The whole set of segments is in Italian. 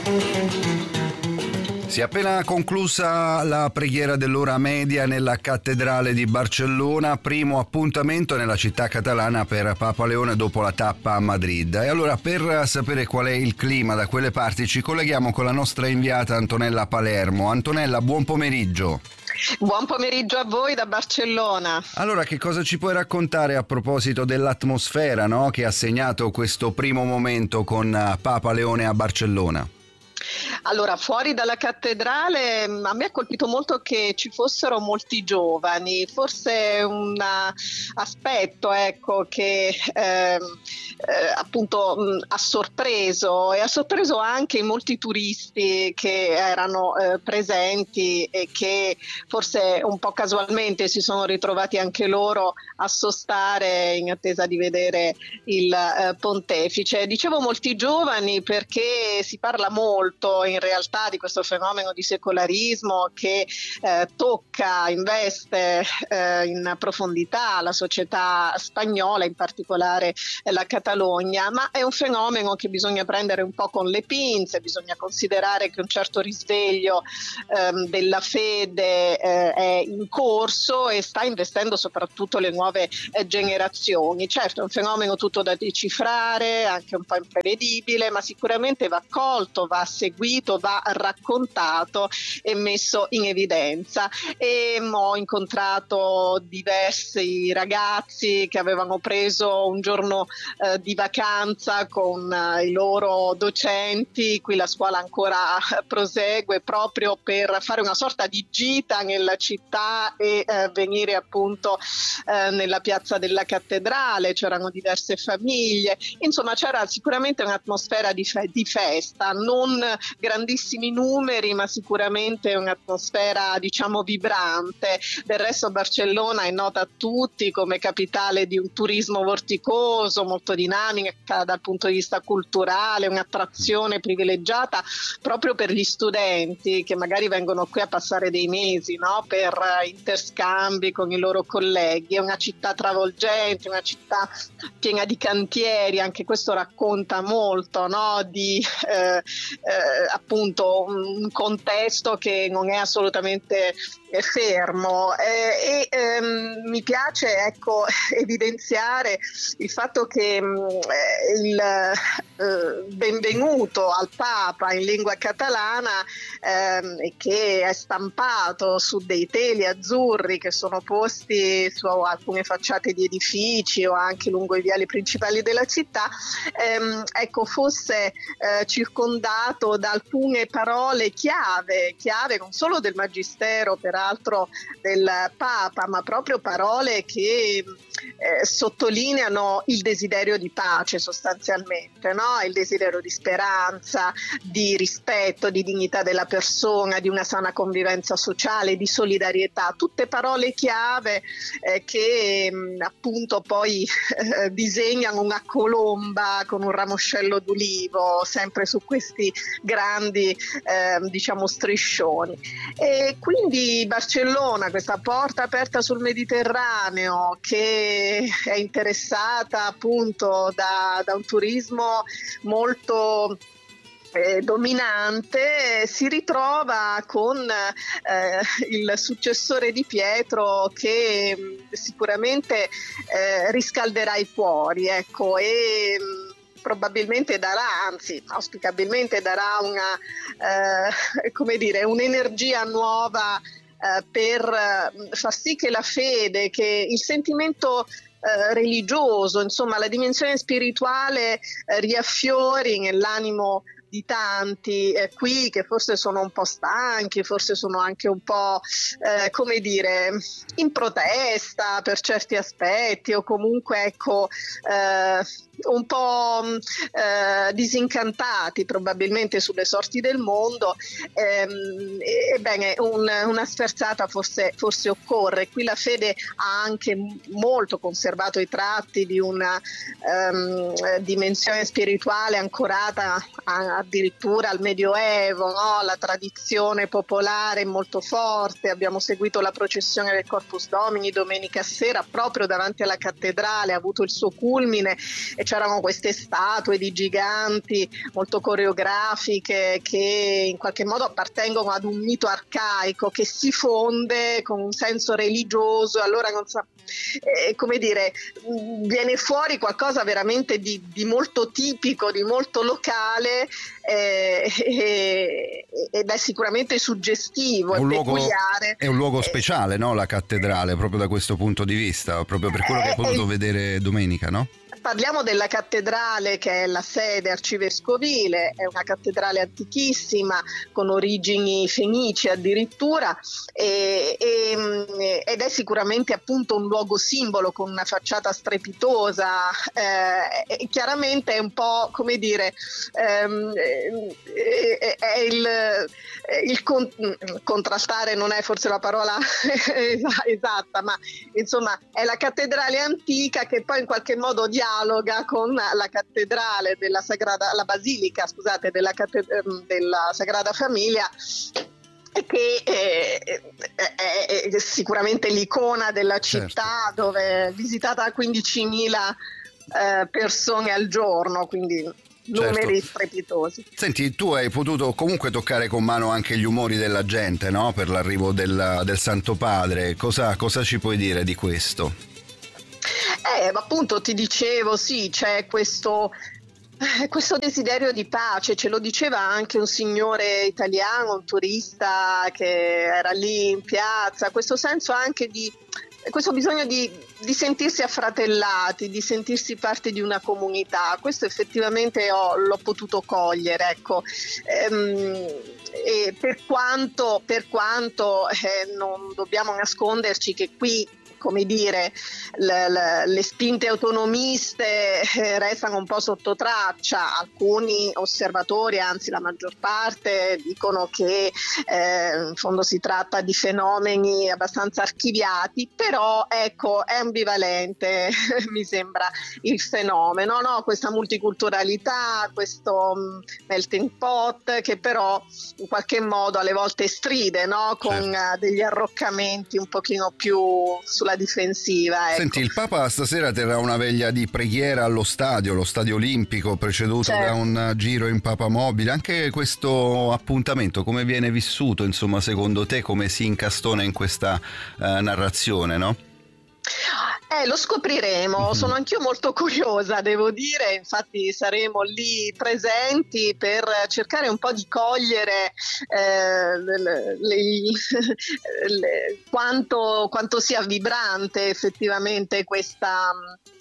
Si è appena conclusa la preghiera dell'ora media nella cattedrale di Barcellona, primo appuntamento nella città catalana per Papa Leone dopo la tappa a Madrid. E allora, per sapere qual è il clima da quelle parti, ci colleghiamo con la nostra inviata Antonella Palermo. Antonella, buon pomeriggio. Buon pomeriggio a voi da Barcellona. Allora, che cosa ci puoi raccontare a proposito dell'atmosfera, no, che ha segnato questo primo momento con Papa Leone a Barcellona? Allora, fuori dalla cattedrale a me ha colpito molto che ci fossero molti giovani, forse un aspetto, ecco, che appunto ha sorpreso, e ha sorpreso anche i molti turisti che erano presenti e che forse un po' casualmente si sono ritrovati anche loro a sostare in attesa di vedere il pontefice. Dicevo molti giovani perché si parla molto in realtà di questo fenomeno di secolarismo che tocca, investe in profondità la società spagnola, in particolare la Catalogna, ma è un fenomeno che bisogna prendere un po' con le pinze, bisogna considerare che un certo risveglio della fede è in corso e sta investendo soprattutto le nuove generazioni. Certo, è un fenomeno tutto da decifrare, anche un po' imprevedibile, ma sicuramente va colto, va seguito, va raccontato e messo in evidenza. E ho incontrato diversi ragazzi che avevano preso un giorno di vacanza con i loro docenti, qui la scuola ancora prosegue, proprio per fare una sorta di gita nella città e venire appunto nella piazza della cattedrale. C'erano diverse famiglie, insomma c'era sicuramente un'atmosfera di festa, non grandissimi numeri, ma sicuramente un'atmosfera, diciamo, vibrante. Del resto Barcellona è nota a tutti come capitale di un turismo vorticoso, molto dinamica dal punto di vista culturale, un'attrazione privilegiata proprio per gli studenti che magari vengono qui a passare dei mesi, no? Per interscambi con i loro colleghi. È una città travolgente, una città piena di cantieri, anche questo racconta molto, no? Di appunto un contesto che non è assolutamente fermo mi piace, ecco, evidenziare il fatto che il benvenuto al Papa in lingua catalana che è stampato su dei teli azzurri che sono posti su alcune facciate di edifici o anche lungo i viali principali della città, ecco, fosse circondato da alcune parole chiave non solo del Magistero, peraltro del Papa, ma proprio parole che sottolineano il desiderio di pace sostanzialmente, no? Il desiderio di speranza, di rispetto, di dignità della persona, di una sana convivenza sociale, di solidarietà, tutte parole chiave che appunto poi disegnano una colomba con un ramoscello d'ulivo sempre su questi grandi diciamo striscioni. E quindi Barcellona, questa porta aperta sul Mediterraneo, che è interessata appunto da un turismo molto dominante, si ritrova con il successore di Pietro che sicuramente riscalderà i cuori, ecco, e probabilmente darà, anzi auspicabilmente darà una come dire, un'energia nuova per far sì che la fede, che il sentimento religioso, insomma la dimensione spirituale riaffiori nell'animo di tanti qui che forse sono un po' stanchi, forse sono anche un po' come dire, in protesta per certi aspetti, o comunque ecco un po' disincantati probabilmente sulle sorti del mondo. Ebbene, una sferzata forse occorre. Qui la fede ha anche molto conservato i tratti di una dimensione spirituale ancorata addirittura al Medioevo, no? La tradizione popolare è molto forte. Abbiamo seguito la processione del Corpus Domini domenica sera proprio davanti alla cattedrale, ha avuto il suo culmine e c'erano queste statue di giganti molto coreografiche che in qualche modo appartengono ad un mito arcaico che si fonde con un senso religioso. Allora non so, come dire, viene fuori qualcosa veramente di molto tipico, di molto locale, ed è sicuramente suggestivo e peculiare. È un luogo speciale, no? La cattedrale, proprio da questo punto di vista, proprio per quello che hai potuto vedere domenica, no? Parliamo della cattedrale che è la sede arcivescovile, è una cattedrale antichissima con origini fenicie addirittura, ed è sicuramente appunto un luogo simbolo con una facciata strepitosa, e chiaramente è un po', come dire, è il contrastare non è forse la parola esatta, ma insomma è la cattedrale antica che poi in qualche modo dialoga con la cattedrale della Sagrada, la basilica, scusate, della Sagrada Famiglia, che è sicuramente l'icona della città, certo, dove è visitata da 15.000 persone al giorno, quindi numeri, certo, strepitosi. Senti, tu hai potuto comunque toccare con mano anche gli umori della gente, no? Per l'arrivo del Santo Padre, cosa ci puoi dire di questo? Appunto ti dicevo, sì, c'è questo desiderio di pace, ce lo diceva anche un signore italiano, un turista che era lì in piazza, questo senso anche di questo bisogno di sentirsi affratellati, di sentirsi parte di una comunità. Questo effettivamente l'ho potuto cogliere, ecco. E per quanto non dobbiamo nasconderci che qui, come dire, le spinte autonomiste restano un po' sotto traccia. Alcuni osservatori, anzi la maggior parte, dicono che in fondo si tratta di fenomeni abbastanza archiviati, però ecco, è ambivalente mi sembra il fenomeno, no? Questa multiculturalità, questo melting pot che però in qualche modo alle volte stride, no? Con degli arroccamenti un pochino più sulla difensiva, ecco. Senti, il Papa stasera terrà una veglia di preghiera lo stadio olimpico, preceduto da un giro in papamobile. Anche questo appuntamento come viene vissuto, insomma, secondo te, come si incastona in questa narrazione, no? Lo scopriremo, sono anch'io molto curiosa, devo dire, infatti saremo lì presenti per cercare un po' di cogliere quanto sia vibrante effettivamente questa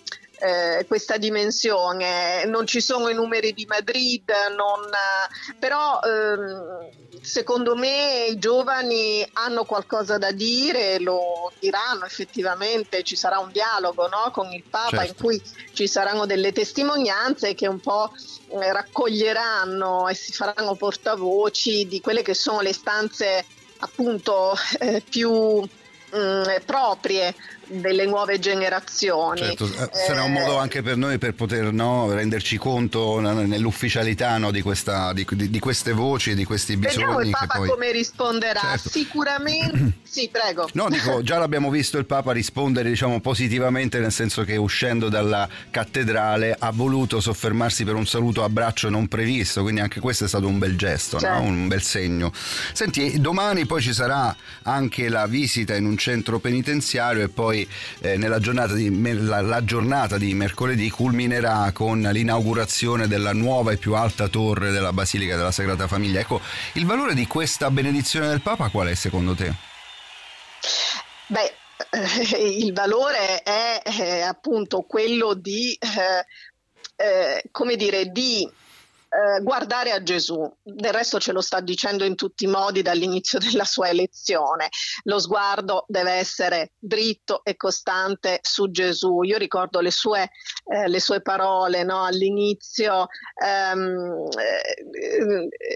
dimensione. Non ci sono i numeri di Madrid, però secondo me i giovani hanno qualcosa da dire, lo diranno effettivamente, ci sarà un dialogo, no? Con il Papa, in cui ci saranno delle testimonianze che un po' raccoglieranno e si faranno portavoci di quelle che sono le istanze appunto più proprie delle nuove generazioni. Certo, sarà un modo anche per noi per poter renderci conto nell'ufficialità, no, di queste voci, di questi bisogni. Vediamo il Papa come risponderà. Certo. Sicuramente sì, prego. No, dico, già l'abbiamo visto il Papa rispondere, diciamo, positivamente, nel senso che uscendo dalla cattedrale ha voluto soffermarsi per un saluto abbraccio non previsto, quindi anche questo è stato un bel gesto, certo, no? Un bel segno. Senti, domani poi ci sarà anche la visita in un centro penitenziario e poi la giornata di mercoledì culminerà con l'inaugurazione della nuova e più alta torre della Basilica della Sagrada Famiglia. Ecco, il valore di questa benedizione del Papa qual è secondo te? Beh, il valore è appunto quello di come dire, di guardare a Gesù. Del resto ce lo sta dicendo in tutti i modi dall'inizio della sua elezione. Lo sguardo deve essere dritto e costante su Gesù. Io ricordo le sue parole, no? All'inizio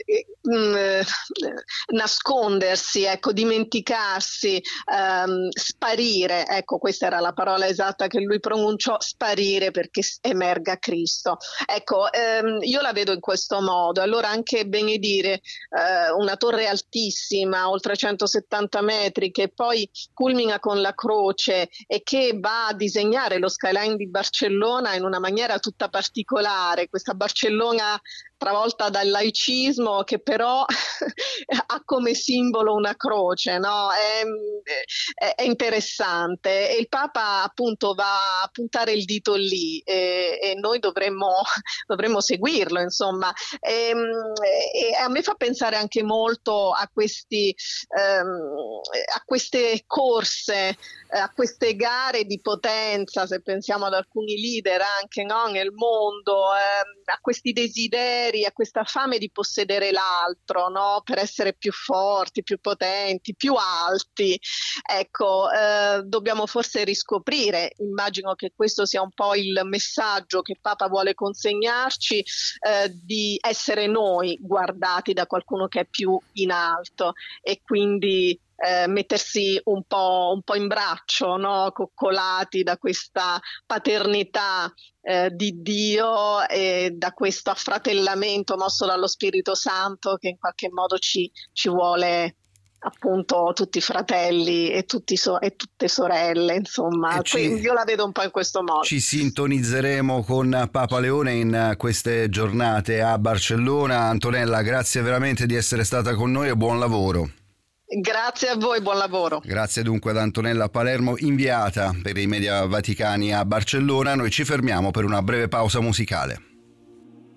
nascondersi, ecco, dimenticarsi, sparire, ecco, questa era la parola esatta che lui pronunciò, sparire perché emerga Cristo. Ecco, io la vedo in questo modo. Allora anche benedire una torre altissima, oltre 170 metri, che poi culmina con la croce e che va a disegnare lo skyline di Barcellona in una maniera tutta particolare, questa Barcellona travolta dal laicismo, che però ha come simbolo una croce, no? È interessante, e il Papa appunto va a puntare il dito lì, e noi dovremmo seguirlo, insomma. E a me fa pensare anche molto a queste corse, a queste gare di potenza, se pensiamo ad alcuni leader anche, no, nel mondo, a questi desideri, a questa fame di possedere l'altro, no, per essere più forti, più potenti, più alti. Ecco, dobbiamo forse riscoprire, immagino che questo sia un po' il messaggio che Papa vuole consegnarci, di essere noi guardati da qualcuno che è più in alto, e quindi mettersi un po' in braccio, no? Coccolati da questa paternità di Dio, e da questo affratellamento mosso dallo Spirito Santo, che in qualche modo ci vuole appunto tutti fratelli e tutte sorelle, insomma. Io la vedo un po' in questo modo. Ci sintonizzeremo con Papa Leone in queste giornate a Barcellona. Antonella, grazie veramente di essere stata con noi e buon lavoro. Grazie a voi, buon lavoro. Grazie dunque ad Antonella Palermo, inviata per i Media Vaticani a Barcellona. Noi ci fermiamo per una breve pausa musicale.